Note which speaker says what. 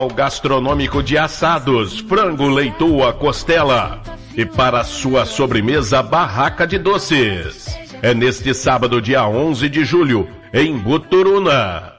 Speaker 1: Gastronômico de assados, frango, leitoa, costela. E para sua sobremesa, barraca de doces. É neste sábado, dia 11 de julho, em Buturuna.